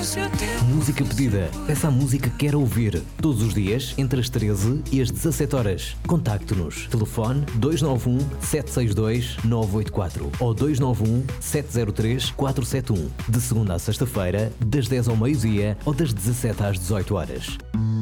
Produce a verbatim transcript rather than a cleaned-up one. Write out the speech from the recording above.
Música pedida. Peça a música que quer ouvir. Todos os dias, entre as treze e as dezassete horas. Contacte-nos. Telefone dois nove um, sete seis dois, nove oito quatro ou dois nove um, sete zero três, quatro sete um. De segunda a sexta-feira, das dez ao meio-dia ou das dezassete às dezoito horas.